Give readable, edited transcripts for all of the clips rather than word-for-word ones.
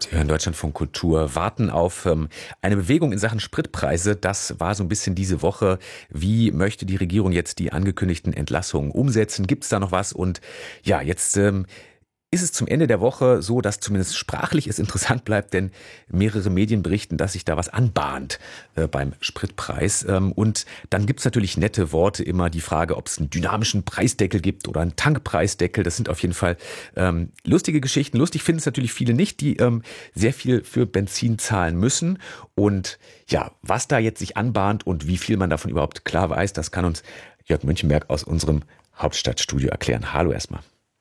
Sie hören Deutschlandfunk Kultur, warten auf eine Bewegung in Sachen Spritpreise. Das war so ein bisschen diese Woche. Wie möchte die Regierung jetzt die angekündigten Entlassungen umsetzen? Gibt es da noch was? Und ja, jetzt ist es zum Ende der Woche so, dass zumindest sprachlich es interessant bleibt, denn mehrere Medien berichten, dass sich da was anbahnt beim Spritpreis. Und dann gibt es natürlich nette Worte, immer die Frage, ob es einen dynamischen Preisdeckel gibt oder einen Tankpreisdeckel. Das sind auf jeden Fall lustige Geschichten. Lustig finden es natürlich viele nicht, die sehr viel für Benzin zahlen müssen. Und ja, was da jetzt sich anbahnt und wie viel man davon überhaupt klar weiß, das kann uns Jörg Münchenberg aus unserem Hauptstadtstudio erklären. Hallo erstmal.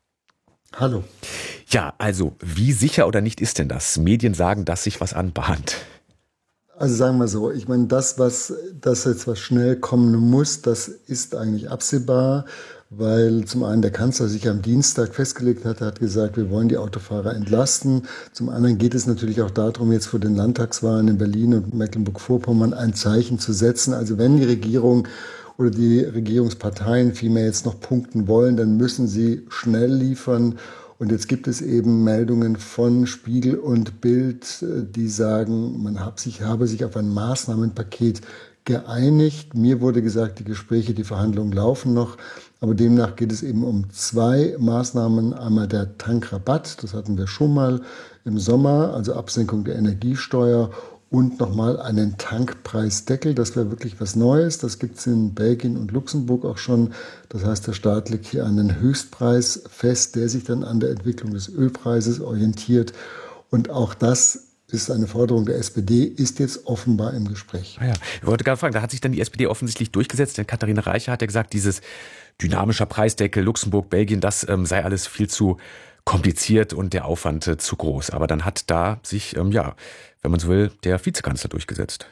Hallo. Ja, also wie sicher oder nicht ist denn das? Medien sagen, dass sich was anbahnt. Also sagen wir so, ich meine, das jetzt was schnell kommen muss, das ist eigentlich absehbar, weil zum einen der Kanzler sich am Dienstag festgelegt hat, er hat gesagt, wir wollen die Autofahrer entlasten. Zum anderen geht es natürlich auch darum, jetzt vor den Landtagswahlen in Berlin und Mecklenburg-Vorpommern ein Zeichen zu setzen. Also wenn die Regierung oder die Regierungsparteien vielmehr jetzt noch punkten wollen, dann müssen sie schnell liefern. Und jetzt gibt es eben Meldungen von Spiegel und Bild, die sagen, habe sich auf ein Maßnahmenpaket geeinigt. Mir wurde gesagt, die Gespräche, die Verhandlungen laufen noch. Aber demnach geht es eben um 2 Maßnahmen. Einmal der Tankrabatt, das hatten wir schon mal im Sommer, also Absenkung der Energiesteuer. Und nochmal einen Tankpreisdeckel, das wäre wirklich was Neues. Das gibt es in Belgien und Luxemburg auch schon. Das heißt, der Staat legt hier einen Höchstpreis fest, der sich dann an der Entwicklung des Ölpreises orientiert. Und auch das ist eine Forderung der SPD, ist jetzt offenbar im Gespräch. Ah ja, ich wollte gerade fragen, da hat sich dann die SPD offensichtlich durchgesetzt, denn Katharina Reiche hat ja gesagt, dieses dynamischer Preisdeckel, Luxemburg, Belgien, das sei alles viel zu kompliziert und der Aufwand zu groß. Aber dann hat da sich, wenn man so will, der Vizekanzler durchgesetzt.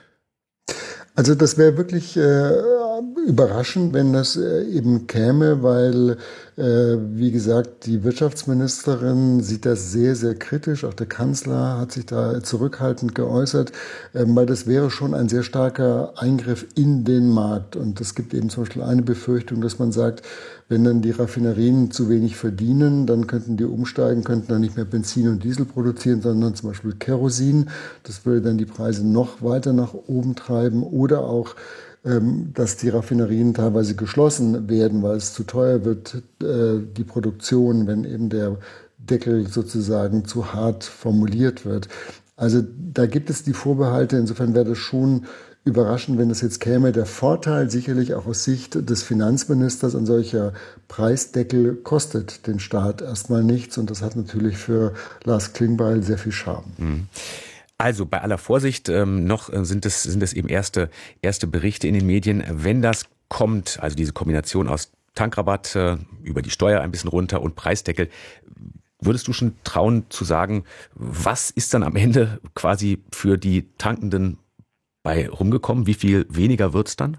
Also das wäre wirklich überraschend, wenn das eben käme, weil, wie gesagt, die Wirtschaftsministerin sieht das sehr, sehr kritisch. Auch der Kanzler hat sich da zurückhaltend geäußert, weil das wäre schon ein sehr starker Eingriff in den Markt. Und es gibt eben zum Beispiel eine Befürchtung, dass man sagt, wenn dann die Raffinerien zu wenig verdienen, dann könnten die umsteigen, könnten dann nicht mehr Benzin und Diesel produzieren, sondern zum Beispiel Kerosin. Das würde dann die Preise noch weiter nach oben treiben. Oder auch, dass die Raffinerien teilweise geschlossen werden, weil es zu teuer wird, die Produktion, wenn eben der Deckel sozusagen zu hart formuliert wird. Also da gibt es die Vorbehalte. Insofern wäre das schon überraschend, wenn das jetzt käme. Der Vorteil sicherlich auch aus Sicht des Finanzministers, ein solcher Preisdeckel kostet den Staat erstmal nichts. Und das hat natürlich für Lars Klingbeil sehr viel Charme. Also bei aller Vorsicht, noch sind es eben erste Berichte in den Medien. Wenn das kommt, also diese Kombination aus Tankrabatt über die Steuer ein bisschen runter und Preisdeckel, würdest du schon trauen zu sagen, was ist dann am Ende quasi für die Tankenden bei rumgekommen? Wie viel weniger wird's dann?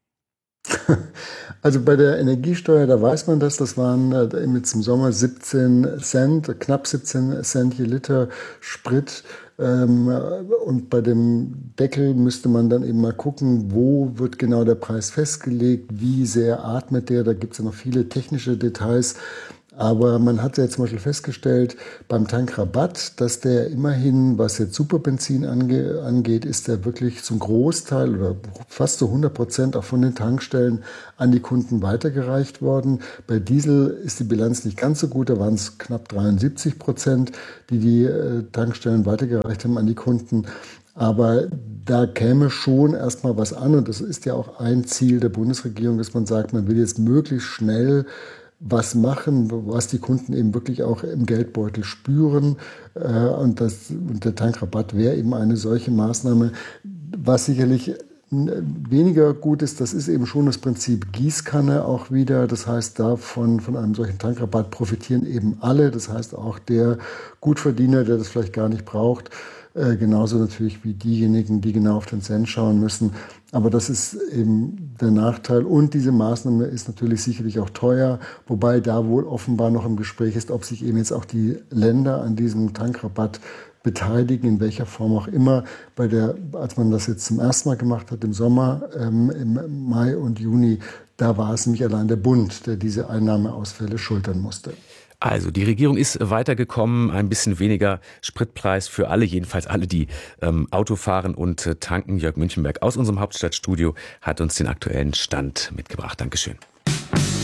Also bei der Energiesteuer, da weiß man das, das waren jetzt im Sommer 17 Cent, knapp 17 Cent je Liter Sprit. Und bei dem Deckel müsste man dann eben mal gucken, wo wird genau der Preis festgelegt, wie sehr atmet der, da gibt es ja noch viele technische Details. Aber man hat ja zum Beispiel festgestellt, beim Tankrabatt, dass der immerhin, was jetzt Superbenzin angeht, ist der wirklich zum Großteil oder fast zu 100% auch von den Tankstellen an die Kunden weitergereicht worden. Bei Diesel ist die Bilanz nicht ganz so gut, da waren es knapp 73%, die Tankstellen weitergereicht haben an die Kunden. Aber da käme schon erstmal was an und das ist ja auch ein Ziel der Bundesregierung, dass man sagt, man will jetzt möglichst schnell was machen, was die Kunden eben wirklich auch im Geldbeutel spüren. Und der Tankrabatt wäre eben eine solche Maßnahme. Was sicherlich weniger gut ist, das ist eben schon das Prinzip Gießkanne auch wieder. Das heißt, von einem solchen Tankrabatt profitieren eben alle. Das heißt auch der Gutverdiener, der das vielleicht gar nicht braucht, genauso natürlich wie diejenigen, die genau auf den Cent schauen müssen. Aber das ist eben der Nachteil. Und diese Maßnahme ist natürlich sicherlich auch teuer, wobei da wohl offenbar noch im Gespräch ist, ob sich eben jetzt auch die Länder an diesem Tankrabatt beteiligen, in welcher Form auch immer. Als man das jetzt zum ersten Mal gemacht hat im Sommer, im Mai und Juni, da war es nämlich allein der Bund, der diese Einnahmeausfälle schultern musste. Also die Regierung ist weitergekommen, ein bisschen weniger Spritpreis für alle, jedenfalls alle, die Auto fahren und tanken. Jörg Münchenberg aus unserem Hauptstadtstudio hat uns den aktuellen Stand mitgebracht. Dankeschön.